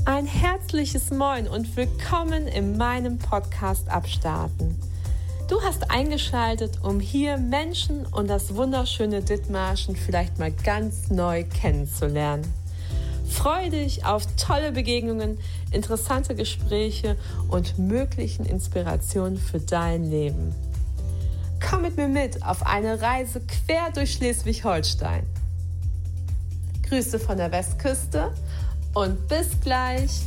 Ein herzliches Moin und willkommen in meinem Podcast Abstarten. Du hast eingeschaltet, um hier Menschen und das wunderschöne Dithmarschen vielleicht mal ganz neu kennenzulernen. Freue dich auf tolle Begegnungen, interessante Gespräche und möglichen Inspirationen für dein Leben. Komm mit mir mit auf eine Reise quer durch Schleswig-Holstein. Grüße von der Westküste und bis gleich.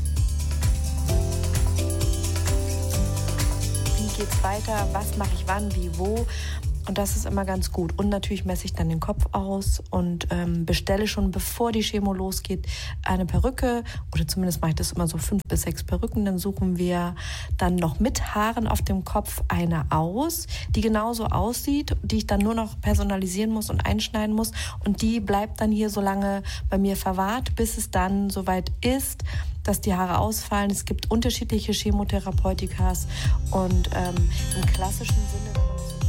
Wie geht's weiter? Was mache ich wann, wie, wo? Und das ist immer ganz gut. Und natürlich messe ich dann den Kopf aus und bestelle schon, bevor die Chemo losgeht, eine Perücke. Oder zumindest mache ich das immer so 5 bis 6 Perücken. Dann suchen wir dann noch mit Haaren auf dem Kopf eine aus, die genauso aussieht, die ich dann nur noch personalisieren muss und einschneiden muss. Und die bleibt dann hier so lange bei mir verwahrt, bis es dann soweit ist, dass die Haare ausfallen. Es gibt unterschiedliche Chemotherapeutikas und im klassischen Sinne...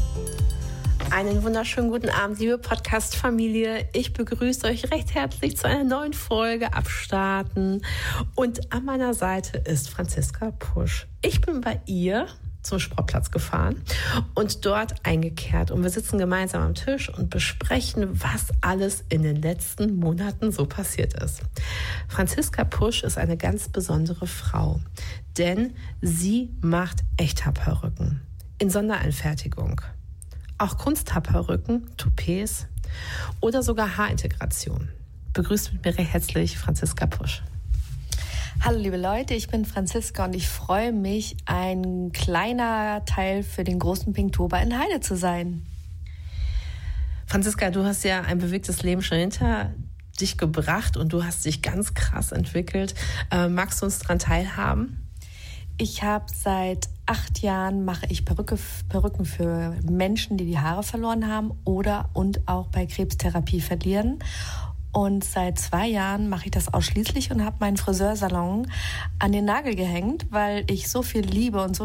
Einen wunderschönen guten Abend, liebe Podcast-Familie. Ich begrüße euch recht herzlich zu einer neuen Folge Abstarten. Und an meiner Seite ist Franziska Pusch. Ich bin bei ihr zum Sportplatz gefahren und dort eingekehrt. Und wir sitzen gemeinsam am Tisch und besprechen, was alles in den letzten Monaten so passiert ist. Franziska Pusch ist eine ganz besondere Frau, denn sie macht Echthaarperücken in Sondereinfertigung. Auch Kunsthaarperücken, Toupets oder sogar Haarintegration. Begrüßt mit mir recht herzlich Franziska Pusch. Hallo liebe Leute, ich bin Franziska und ich freue mich, ein kleiner Teil für den großen Pinktober in Heide zu sein. Franziska, du hast ja ein bewegtes Leben schon hinter dich gebracht und du hast dich ganz krass entwickelt. Magst du uns daran teilhaben? Ich habe seit 8 Jahren mache ich Perücken für Menschen, die Haare verloren haben und auch bei Krebstherapie verlieren. Und seit 2 Jahren mache ich das ausschließlich und habe meinen Friseursalon an den Nagel gehängt, weil ich so viel liebe und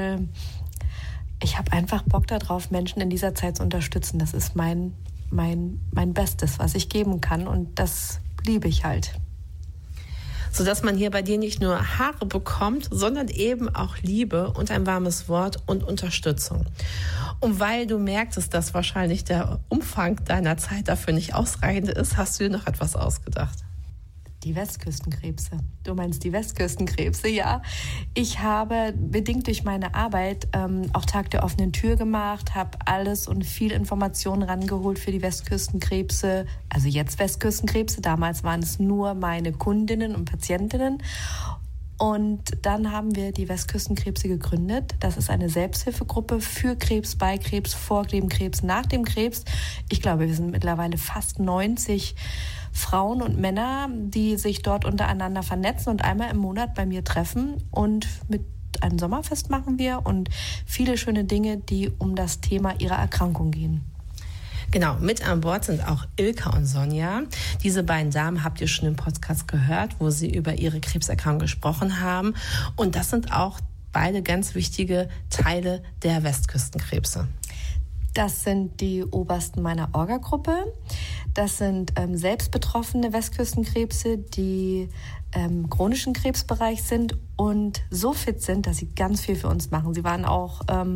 ich habe einfach Bock darauf, Menschen in dieser Zeit zu unterstützen. Das ist mein Bestes, was ich geben kann und das liebe ich halt. Sodass man hier bei dir nicht nur Haare bekommt, sondern eben auch Liebe und ein warmes Wort und Unterstützung. Und weil du merktest, dass wahrscheinlich der Umfang deiner Zeit dafür nicht ausreichend ist, hast du dir noch etwas ausgedacht. Die Westküstenkrebse. Du meinst die Westküstenkrebse, ja. Ich habe bedingt durch meine Arbeit auch Tag der offenen Tür gemacht, habe alles und viel Informationen rangeholt für die Westküstenkrebse. Also jetzt Westküstenkrebse, damals waren es nur meine Kundinnen und Patientinnen. Und dann haben wir die Westküstenkrebse gegründet. Das ist eine Selbsthilfegruppe für Krebs, bei Krebs, vor dem Krebs, nach dem Krebs. Ich glaube, wir sind mittlerweile fast 90 Frauen und Männer, die sich dort untereinander vernetzen und einmal im Monat bei mir treffen. Und mit einem Sommerfest machen wir und viele schöne Dinge, die um das Thema ihrer Erkrankung gehen. Genau, mit an Bord sind auch Ilka und Sonja. Diese beiden Damen habt ihr schon im Podcast gehört, wo sie über ihre Krebserkrankung gesprochen haben. Und das sind auch beide ganz wichtige Teile der Westküstenkrebse. Das sind die Obersten meiner Orga-Gruppe. Das sind selbst betroffene Westküstenkrebse, die im chronischen Krebsbereich sind und so fit sind, dass sie ganz viel für uns machen. Sie waren auch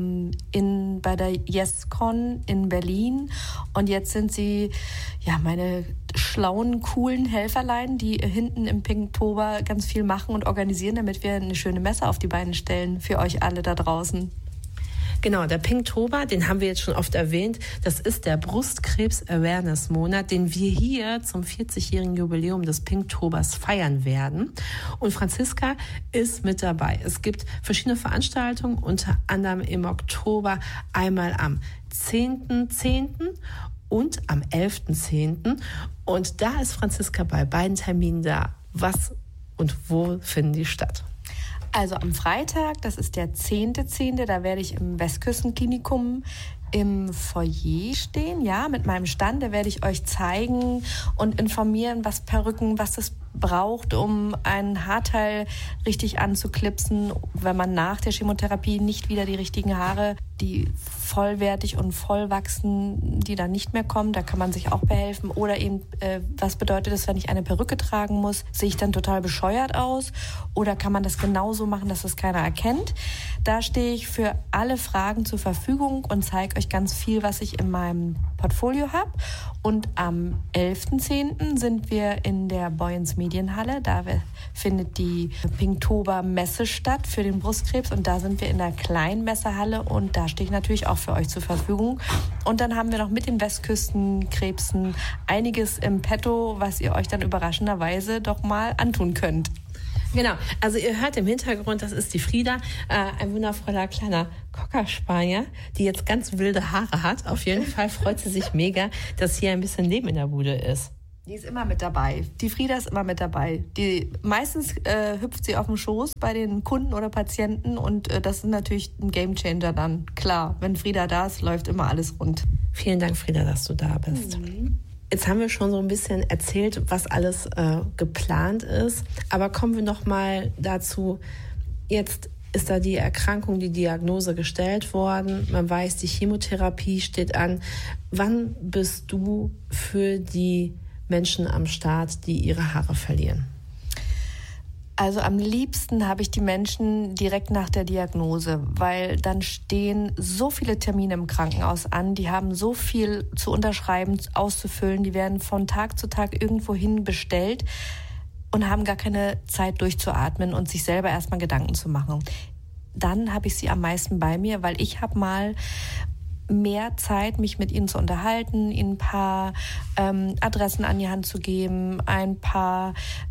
bei der YesCon in Berlin und jetzt sind sie meine schlauen, coolen Helferlein, die hinten im Pinktober ganz viel machen und organisieren, damit wir eine schöne Messe auf die Beine stellen für euch alle da draußen. Genau, der Pinktober, den haben wir jetzt schon oft erwähnt. Das ist der Brustkrebs-Awareness-Monat, den wir hier zum 40-jährigen Jubiläum des Pinktobers feiern werden. Und Franziska ist mit dabei. Es gibt verschiedene Veranstaltungen, unter anderem im Oktober einmal am 10.10. und am 11.10. Und da ist Franziska bei beiden Terminen da. Was und wo finden die statt? Also am Freitag, das ist der 10.10., da werde ich im Westküstenklinikum im Foyer stehen, ja, mit meinem Stand. Da werde ich euch zeigen und informieren, was Perücken, was das braucht, um ein Haarteil richtig anzuklipsen, wenn man nach der Chemotherapie nicht wieder die richtigen Haare, die vollwertig und voll wachsen, die dann nicht mehr kommen, da kann man sich auch behelfen. Oder eben, was bedeutet es, wenn ich eine Perücke tragen muss? Sehe ich dann total bescheuert aus? Oder kann man das genauso machen, dass es keiner erkennt? Da stehe ich für alle Fragen zur Verfügung und zeige euch ganz viel, was ich in meinem Portfolio habe. Und am 11.10. sind wir in der Boyens Medienhalle. Da findet die Pinktober Messe statt für den Brustkrebs. Und da sind wir in der kleinen Messehalle und da stehe ich natürlich auch für euch zur Verfügung. Und dann haben wir noch mit den Westküstenkrebsen einiges im Petto, was ihr euch dann überraschenderweise doch mal antun könnt. Genau, also ihr hört im Hintergrund, das ist die Frieda, ein wundervoller kleiner Cocker-Spanier, die jetzt ganz wilde Haare hat. Auf jeden Fall freut sie sich mega, dass hier ein bisschen Leben in der Bude ist. Die ist immer mit dabei. Die Frieda ist immer mit dabei. Meistens hüpft sie auf dem Schoß bei den Kunden oder Patienten und das ist natürlich ein Gamechanger dann. Klar, wenn Frieda da ist, läuft immer alles rund. Vielen Dank, Frieda, dass du da bist. Jetzt haben wir schon so ein bisschen erzählt, was alles geplant ist. Aber kommen wir noch mal dazu, jetzt ist da die Erkrankung, die Diagnose gestellt worden. Man weiß, die Chemotherapie steht an. Wann bist du für die Menschen am Start, die ihre Haare verlieren? Also am liebsten habe ich die Menschen direkt nach der Diagnose, weil dann stehen so viele Termine im Krankenhaus an, die haben so viel zu unterschreiben, auszufüllen, die werden von Tag zu Tag irgendwohin bestellt und haben gar keine Zeit durchzuatmen und sich selber erstmal Gedanken zu machen. Dann habe ich sie am meisten bei mir, weil ich habe mal mehr Zeit, mich mit ihnen zu unterhalten, ihnen ein paar Adressen an die Hand zu geben, ein paar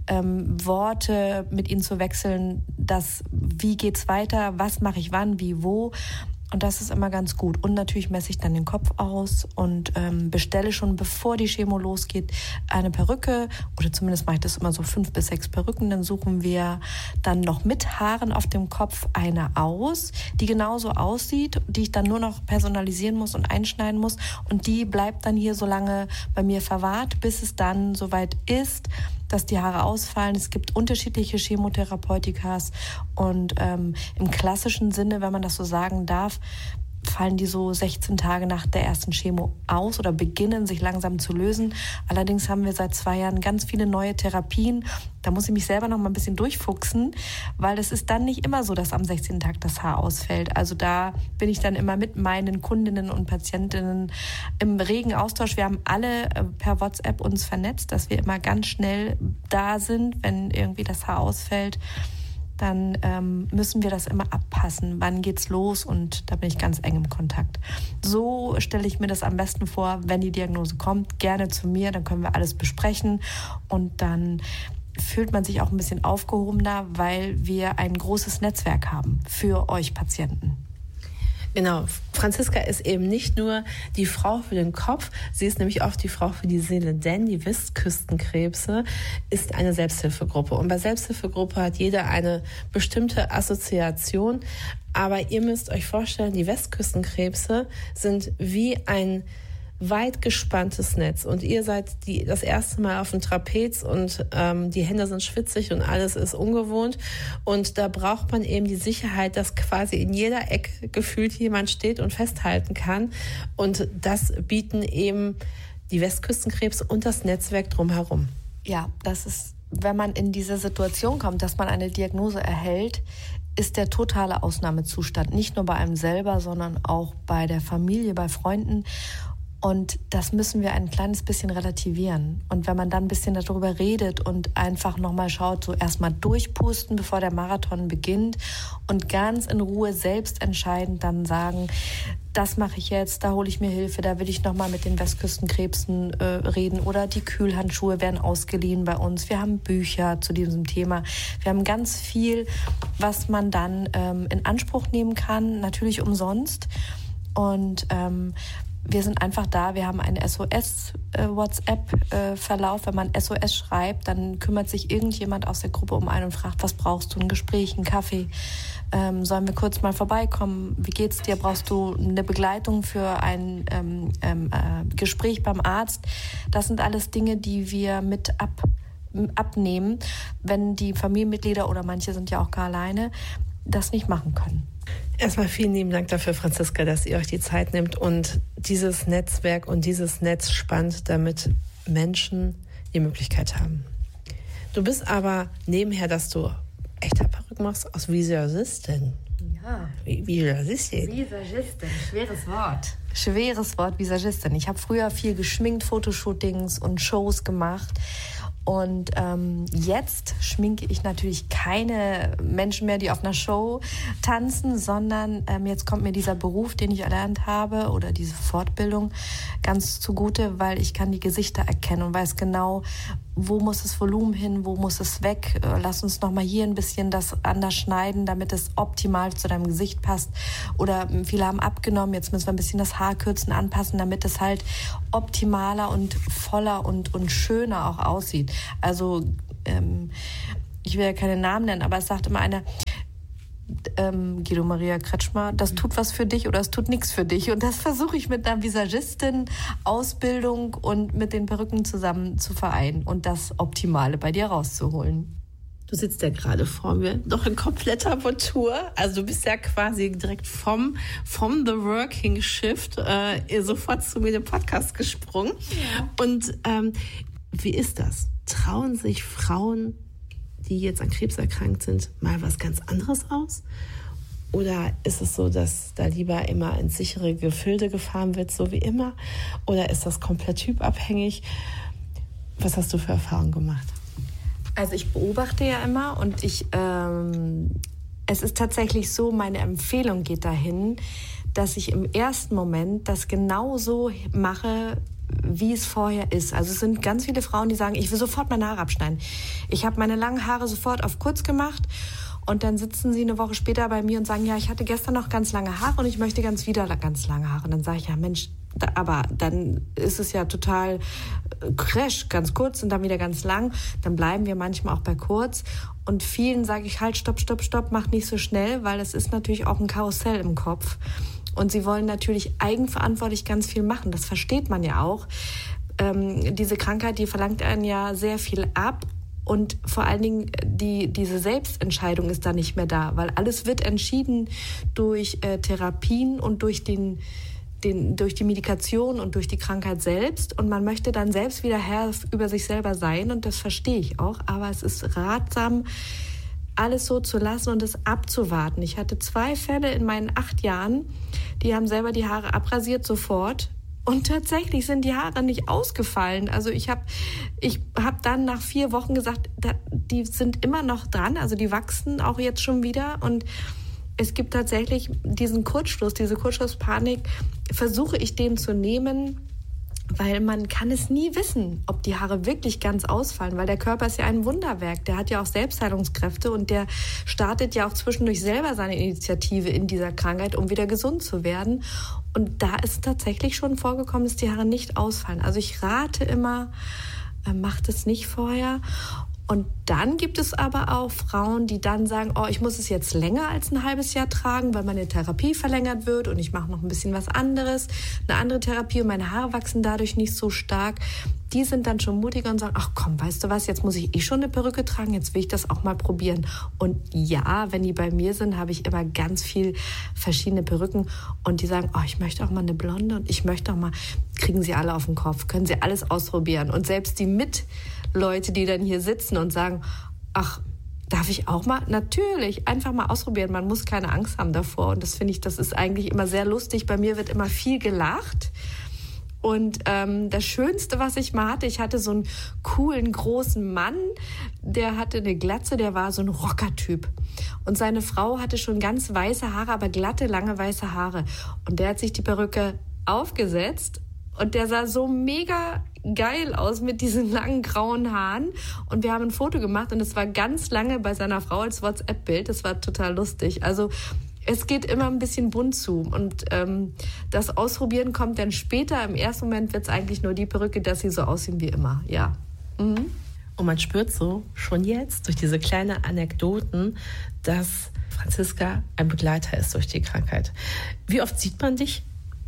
Worte mit ihnen zu wechseln, wie geht's weiter, was mache ich wann, wie, wo. Und das ist immer ganz gut. Und natürlich messe ich dann den Kopf aus und bestelle schon, bevor die Chemo losgeht, eine Perücke. Oder zumindest mache ich das immer so 5 bis 6 Perücken. Dann suchen wir dann noch mit Haaren auf dem Kopf eine aus, die genauso aussieht, die ich dann nur noch personalisieren muss und einschneiden muss. Und die bleibt dann hier so lange bei mir verwahrt, bis es dann soweit ist, dass die Haare ausfallen. Es gibt unterschiedliche Chemotherapeutikas und im klassischen Sinne, wenn man das so sagen darf, fallen die so 16 Tage nach der ersten Chemo aus oder beginnen sich langsam zu lösen. Allerdings haben wir seit 2 Jahren ganz viele neue Therapien. Da muss ich mich selber noch mal ein bisschen durchfuchsen, weil es ist dann nicht immer so, dass am 16. Tag das Haar ausfällt. Also da bin ich dann immer mit meinen Kundinnen und Patientinnen im regen Austausch. Wir haben alle per WhatsApp uns vernetzt, dass wir immer ganz schnell da sind, wenn irgendwie das Haar ausfällt. Dann müssen wir das immer abpassen. Wann geht's los? Und da bin ich ganz eng im Kontakt. So stelle ich mir das am besten vor, wenn die Diagnose kommt, gerne zu mir, dann können wir alles besprechen und dann fühlt man sich auch ein bisschen aufgehobener, weil wir ein großes Netzwerk haben für euch Patienten. Genau, Franziska ist eben nicht nur die Frau für den Kopf, sie ist nämlich auch die Frau für die Seele, denn die Westküstenkrebse ist eine Selbsthilfegruppe. Und bei Selbsthilfegruppe hat jeder eine bestimmte Assoziation, aber ihr müsst euch vorstellen, die Westküstenkrebse sind wie ein weit gespanntes Netz und ihr seid das erste Mal auf dem Trapez und die Hände sind schwitzig und alles ist ungewohnt und da braucht man eben die Sicherheit, dass quasi in jeder Ecke gefühlt jemand steht und festhalten kann und das bieten eben die Westküstenkrebse und das Netzwerk drumherum. Ja, das ist, wenn man in diese Situation kommt, dass man eine Diagnose erhält, ist der totale Ausnahmezustand, nicht nur bei einem selber, sondern auch bei der Familie, bei Freunden. Und das müssen wir ein kleines bisschen relativieren. Und wenn man dann ein bisschen darüber redet und einfach nochmal schaut, so erstmal durchpusten, bevor der Marathon beginnt und ganz in Ruhe selbst entscheidend dann sagen, das mache ich jetzt, da hole ich mir Hilfe, da will ich nochmal mit den Westküstenkrebsen reden oder die Kühlhandschuhe werden ausgeliehen bei uns. Wir haben Bücher zu diesem Thema. Wir haben ganz viel, was man dann in Anspruch nehmen kann, natürlich umsonst. Und wir sind einfach da, wir haben einen SOS-WhatsApp-Verlauf. Wenn man SOS schreibt, dann kümmert sich irgendjemand aus der Gruppe um einen und fragt, was brauchst du, ein Gespräch, einen Kaffee? Sollen wir kurz mal vorbeikommen? Wie geht's dir? Brauchst du eine Begleitung für ein Gespräch beim Arzt? Das sind alles Dinge, die wir mit abnehmen, wenn die Familienmitglieder oder manche sind ja auch gar alleine, das nicht machen können. Erstmal vielen lieben Dank dafür, Franziska, dass ihr euch die Zeit nehmt und dieses Netzwerk und dieses Netz spannt, damit Menschen die Möglichkeit haben. Du bist aber nebenher, dass du echte Perücken machst, aus Visagistin. Ja. Visagistin. Visagistin, schweres Wort. Schweres Wort, Visagistin. Ich habe früher viel geschminkt, Fotoshootings und Shows gemacht. Und jetzt schminke ich natürlich keine Menschen mehr, die auf einer Show tanzen, sondern jetzt kommt mir dieser Beruf, den ich erlernt habe, oder diese Fortbildung ganz zugute, weil ich kann die Gesichter erkennen und weiß genau, wo muss das Volumen hin, wo muss es weg. Lass uns nochmal hier ein bisschen das anders schneiden, damit es optimal zu deinem Gesicht passt. Oder viele haben abgenommen, jetzt müssen wir ein bisschen das Haarkürzen anpassen, damit es halt optimaler und voller und schöner auch aussieht. Also ich will ja keine Namen nennen, aber es sagt immer einer, Guido Maria Kretschmer, das tut was für dich oder es tut nichts für dich. Und das versuche ich mit einer Visagistin-Ausbildung und mit den Perücken zusammen zu vereinen und das Optimale bei dir rauszuholen. Du sitzt ja gerade vor mir, doch in kompletter Montur. Also du bist ja quasi direkt vom The Working Shift sofort zu mir in den Podcast gesprungen. Ja. Und wie ist das? Trauen sich Frauen, die jetzt an Krebs erkrankt sind, mal was ganz anderes aus? Oder ist es so, dass da lieber immer ins sichere Gefilde gefahren wird, so wie immer? Oder ist das komplett typabhängig? Was hast du für Erfahrungen gemacht? Also ich beobachte ja immer und es ist tatsächlich so, meine Empfehlung geht dahin, dass ich im ersten Moment das genauso mache, wie es vorher ist. Also es sind ganz viele Frauen, die sagen, ich will sofort meine Haare abschneiden. Ich habe meine langen Haare sofort auf kurz gemacht und dann sitzen sie eine Woche später bei mir und sagen, ja, ich hatte gestern noch ganz lange Haare und ich möchte ganz lange Haare. Und dann sage ich, ja Mensch, aber dann ist es ja total crash, ganz kurz und dann wieder ganz lang. Dann bleiben wir manchmal auch bei kurz. Und vielen sage ich halt, stopp, mach nicht so schnell, weil es ist natürlich auch ein Karussell im Kopf. Und sie wollen natürlich eigenverantwortlich ganz viel machen. Das versteht man ja auch. Diese Krankheit, die verlangt einen ja sehr viel ab. Und vor allen Dingen diese Selbstentscheidung ist da nicht mehr da. Weil alles wird entschieden durch Therapien und durch die Medikation und durch die Krankheit selbst. Und man möchte dann selbst wieder Herr über sich selber sein. Und das verstehe ich auch. Aber es ist ratsam, alles so zu lassen und es abzuwarten. Ich hatte 2 Fälle in meinen 8 Jahren, die haben selber die Haare abrasiert sofort und tatsächlich sind die Haare nicht ausgefallen. Also ich hab dann nach 4 Wochen gesagt, die sind immer noch dran, also die wachsen auch jetzt schon wieder und es gibt tatsächlich diesen Kurzschluss, diese Kurzschlusspanik, versuche ich den zu nehmen, weil man kann es nie wissen, ob die Haare wirklich ganz ausfallen, weil der Körper ist ja ein Wunderwerk, der hat ja auch Selbstheilungskräfte und der startet ja auch zwischendurch selber seine Initiative in dieser Krankheit, um wieder gesund zu werden. Und da ist tatsächlich schon vorgekommen, dass die Haare nicht ausfallen. Also ich rate immer, macht es nicht vorher. Und dann gibt es aber auch Frauen, die dann sagen, oh, ich muss es jetzt länger als ein halbes Jahr tragen, weil meine Therapie verlängert wird und ich mache noch ein bisschen was anderes, eine andere Therapie und meine Haare wachsen dadurch nicht so stark. Die sind dann schon mutiger und sagen, ach komm, weißt du was, jetzt muss ich schon eine Perücke tragen, jetzt will ich das auch mal probieren. Und ja, wenn die bei mir sind, habe ich immer ganz viel verschiedene Perücken und die sagen, oh, ich möchte auch mal eine Blonde und ich möchte auch mal, kriegen sie alle auf den Kopf, können sie alles ausprobieren. Und selbst die Leute, die dann hier sitzen und sagen, ach, darf ich auch mal? Natürlich, einfach mal ausprobieren. Man muss keine Angst haben davor. Und das finde ich, das ist eigentlich immer sehr lustig. Bei mir wird immer viel gelacht. Und das Schönste, was ich mal hatte, ich hatte so einen coolen, großen Mann, der hatte eine Glatze, der war so ein Rockertyp. Und seine Frau hatte schon ganz weiße Haare, aber glatte, lange weiße Haare. Und der hat sich die Perücke aufgesetzt und der sah so mega geil aus mit diesen langen grauen Haaren. Und wir haben ein Foto gemacht und es war ganz lange bei seiner Frau als WhatsApp-Bild. Das war total lustig. Also es geht immer ein bisschen bunt zu. Und das Ausprobieren kommt dann später. Im ersten Moment wird es eigentlich nur die Perücke, dass sie so aussehen wie immer. Ja. Mhm. Und man spürt so schon jetzt durch diese kleinen Anekdoten, dass Franziska ein Begleiter ist durch die Krankheit. Wie oft sieht man dich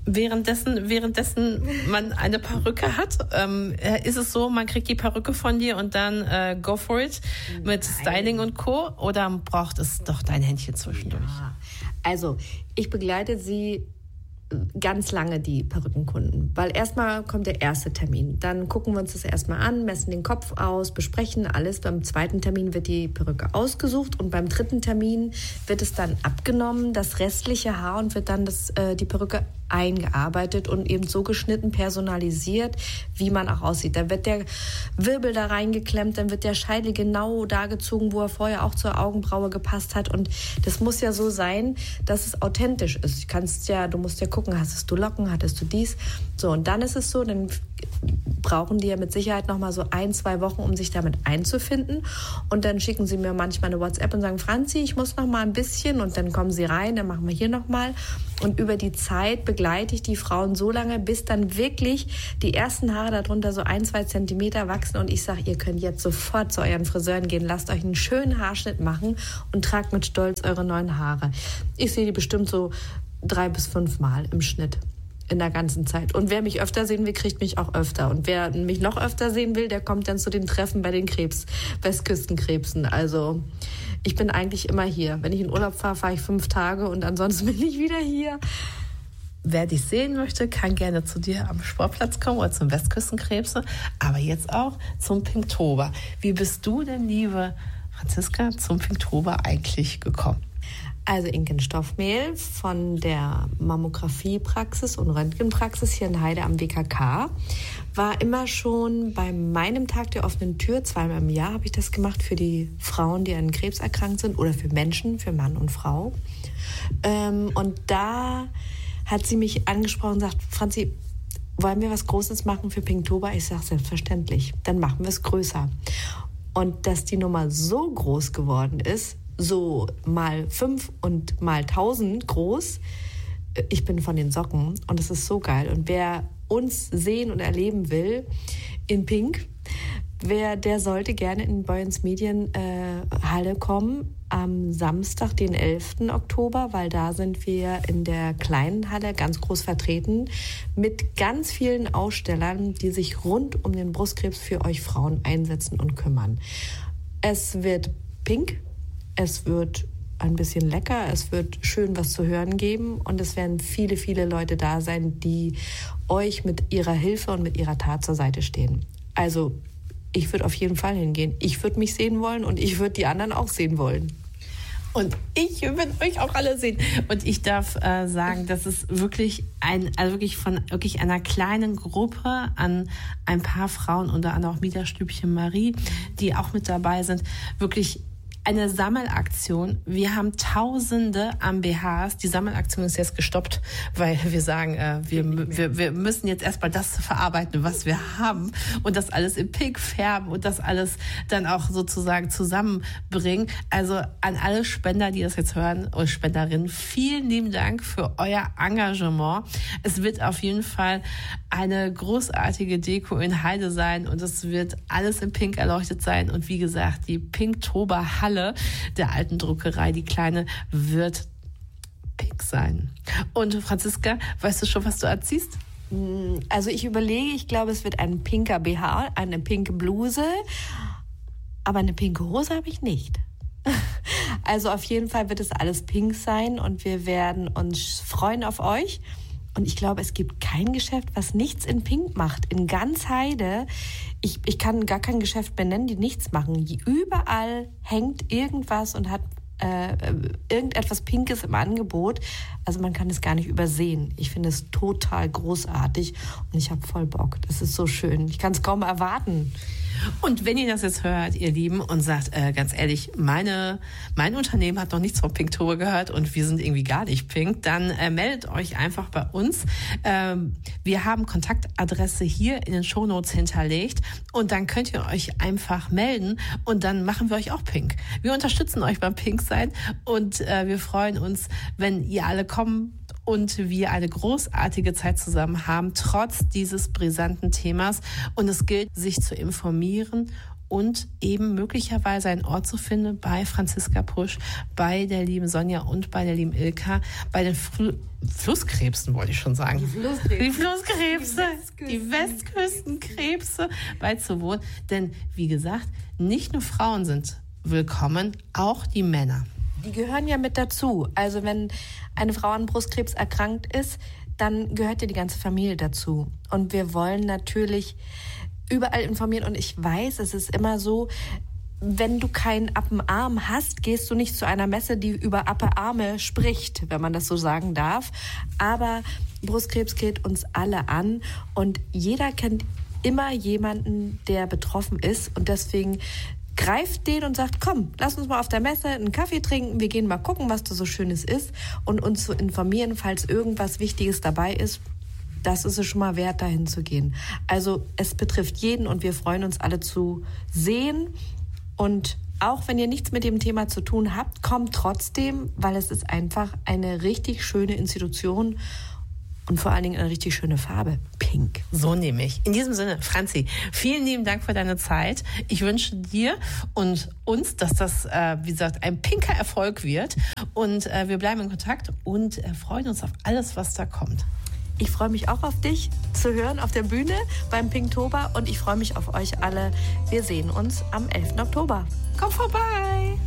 Währenddessen man eine Perücke hat, ist es so, man kriegt die Perücke von dir und dann go for it mit Styling und Co. Oder braucht es doch dein Händchen zwischendurch? Ja. Also, ich begleite sie ganz lange, die Perückenkunden, weil erstmal kommt der erste Termin. Dann gucken wir uns das erstmal an, messen den Kopf aus, besprechen alles. Beim zweiten Termin wird die Perücke ausgesucht und beim dritten Termin wird es dann abgenommen, das restliche Haar, und wird dann die Perücke eingearbeitet und eben so geschnitten, personalisiert, wie man auch aussieht. Da wird der Wirbel da reingeklemmt, dann wird der Scheitel genau da gezogen, wo er vorher auch zur Augenbraue gepasst hat, und das muss ja so sein, dass es authentisch ist. Du musst ja gucken, hattest du Locken, hattest du dies? So, und dann ist es so, dann brauchen die ja mit Sicherheit noch mal so 1-2 Wochen, um sich damit einzufinden, und dann schicken sie mir manchmal eine WhatsApp und sagen, Franzi, ich muss noch mal ein bisschen, und dann kommen sie rein, dann machen wir hier noch mal, und über die Zeit begleite ich die Frauen so lange, bis dann wirklich die ersten Haare darunter so 1-2 Zentimeter wachsen, und ich sage, ihr könnt jetzt sofort zu euren Friseuren gehen, lasst euch einen schönen Haarschnitt machen und tragt mit Stolz eure neuen Haare. Ich sehe die bestimmt so 3 bis 5 Mal im Schnitt in der ganzen Zeit. Und wer mich öfter sehen will, kriegt mich auch öfter. Und wer mich noch öfter sehen will, der kommt dann zu den Treffen bei den Westküstenkrebsen. Also ich bin eigentlich immer hier. Wenn ich in Urlaub fahre, fahre ich 5 Tage und ansonsten bin ich wieder hier. Wer dich sehen möchte, kann gerne zu dir am Sportplatz kommen oder zum Westküstenkrebse, aber jetzt auch zum Pinktober. Wie bist du denn, liebe Franziska, zum Pinktober eigentlich gekommen? Also Inken Stoffmehl von der Mammographiepraxis und Röntgenpraxis hier in Heide am WKK war immer schon bei meinem Tag der offenen Tür, 2-mal im Jahr habe ich das gemacht für die Frauen, die an Krebs erkrankt sind, oder für Menschen, für Mann und Frau. Und da hat sie mich angesprochen und sagt, Franzi, wollen wir was Großes machen für Pinktober? Ich sage, selbstverständlich, dann machen wir es größer. Und dass die Nummer so groß geworden ist, so mal 5 und mal 1000 groß, ich bin von den Socken, und es ist so geil. Und wer uns sehen und erleben will in Pink, der sollte gerne in Boyens Medienhalle kommen am Samstag, den 11. Oktober, weil da sind wir in der kleinen Halle ganz groß vertreten mit ganz vielen Ausstellern, die sich rund um den Brustkrebs für euch Frauen einsetzen und kümmern. Es wird pink, es wird ein bisschen lecker, es wird schön was zu hören geben, und es werden viele, viele Leute da sein, die euch mit ihrer Hilfe und mit ihrer Tat zur Seite stehen. Also ich würde auf jeden Fall hingehen. Ich würde mich sehen wollen, und ich würde die anderen auch sehen wollen. Und ich will euch auch alle sehen. Und ich darf sagen, dass es wirklich von einer kleinen Gruppe an ein paar Frauen, unter anderem auch Miederstübchen Marie, die auch mit dabei sind, wirklich eine Sammelaktion. Wir haben Tausende an BHs. Die Sammelaktion ist jetzt gestoppt, weil wir sagen, wir müssen jetzt erstmal das verarbeiten, was wir haben, und das alles in Pink färben und das alles dann auch sozusagen zusammenbringen. Also an alle Spender, die das jetzt hören, oder Spenderinnen, vielen lieben Dank für euer Engagement. Es wird auf jeden Fall eine großartige Deko in Heide sein, und es wird alles in Pink erleuchtet sein. Und wie gesagt, die Pinktober-Halle der alten Druckerei, die kleine, wird pink sein. Und Franziska, weißt du schon, was du anziehst? Also ich überlege, ich glaube, es wird ein pinker BH, eine pinke Bluse, aber eine pinke Hose habe ich nicht. Also auf jeden Fall wird es alles pink sein, und wir werden uns freuen auf euch. Und ich glaube, es gibt kein Geschäft, was nichts in Pink macht. In ganz Heide, ich kann gar kein Geschäft benennen, die nichts machen. Überall hängt irgendwas und hat irgendetwas Pinkes im Angebot. Also man kann es gar nicht übersehen. Ich finde es total großartig, und ich habe voll Bock. Das ist so schön. Ich kann es kaum erwarten. Und wenn ihr das jetzt hört, ihr Lieben, und sagt, ganz ehrlich, mein Unternehmen hat noch nichts von Pinktober gehört und wir sind irgendwie gar nicht pink, dann meldet euch einfach bei uns. Wir haben Kontaktadresse hier in den Shownotes hinterlegt, und dann könnt ihr euch einfach melden, und dann machen wir euch auch pink. Wir unterstützen euch beim Pink-Sein, und wir freuen uns, wenn ihr alle kommen und wir eine großartige Zeit zusammen haben, trotz dieses brisanten Themas. Und es gilt, sich zu informieren und eben möglicherweise einen Ort zu finden bei Franziska Pusch, bei der lieben Sonja und bei der lieben Ilka, bei den Flusskrebsen, wollte ich schon sagen. Die Flusskrebse, die Westküstenkrebse beizuwohnen. Denn, wie gesagt, nicht nur Frauen sind willkommen, auch die Männer. Die gehören ja mit dazu. Also wenn eine Frau an Brustkrebs erkrankt ist, dann gehört ja die ganze Familie dazu. Und wir wollen natürlich überall informieren. Und ich weiß, es ist immer so, wenn du keinen Appenarm hast, gehst du nicht zu einer Messe, die über Appenarme spricht, wenn man das so sagen darf. Aber Brustkrebs geht uns alle an und jeder kennt immer jemanden, der betroffen ist. Und deswegen greift den und sagt, komm, lass uns mal auf der Messe einen Kaffee trinken, wir gehen mal gucken, was da so Schönes ist und uns zu informieren, falls irgendwas Wichtiges dabei ist. Das ist es schon mal wert, dahin zu gehen. Also es betrifft jeden und wir freuen uns alle zu sehen. Und auch wenn ihr nichts mit dem Thema zu tun habt, kommt trotzdem, weil es ist einfach eine richtig schöne Institution und vor allen Dingen eine richtig schöne Farbe, pink. So nehme ich. In diesem Sinne, Franzi, vielen lieben Dank für deine Zeit. Ich wünsche dir und uns, dass das, wie gesagt, ein pinker Erfolg wird. Und wir bleiben in Kontakt und freuen uns auf alles, was da kommt. Ich freue mich auch auf dich zu hören auf der Bühne beim Pinktober und ich freue mich auf euch alle. Wir sehen uns am 11. Oktober. Komm vorbei!